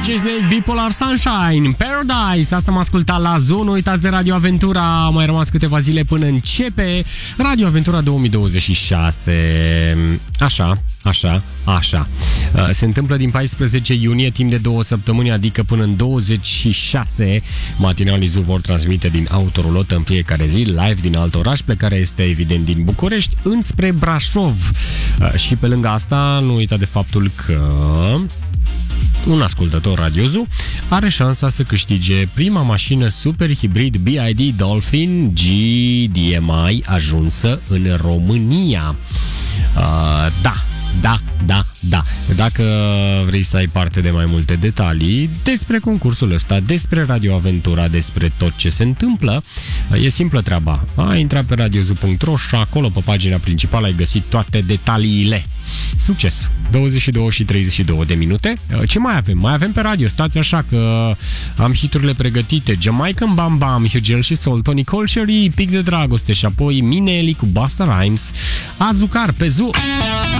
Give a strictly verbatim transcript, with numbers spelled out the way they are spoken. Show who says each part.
Speaker 1: Snake, Bipolar Sunshine, Paradise. Asta am ascultat la Zoo. Nu uitați de Radio Aventura. Au mai rămas câteva zile până începe Radio Aventura două mii douăzeci și șase. Așa, așa, așa. Se întâmplă din paisprezece iunie, timp de două săptămâni, adică până în douăzeci și șase. Matinalii Zoo vor transmite din autorulotă în fiecare zi, live din alt oraș. Plecarea este evident din București înspre Brașov. Și pe lângă asta, nu uita de faptul că un ascultător Radio Zoo are șansa să câștige prima mașină super hibrid B Y D Dolphin G D M I ajunsă în România. Uh, da, da, da, da. Dacă vrei să ai parte de mai multe detalii despre concursul ăsta, despre Radio Aventura, despre tot ce se întâmplă, e simplă treaba. Ai intrat pe radio zoo punct ro și acolo pe pagina principală ai găsit toate detaliile. Succes! douăzeci și două și treizeci și două de minute. Ce mai avem? Mai avem pe radio. Stați așa că am hiturile pregătite. Jamaican Bam Bam, Hugel și Soul, Tony Colchery, Pic de Dragoste și apoi Mineli cu Busta Rhymes. Azucar pe Zoo.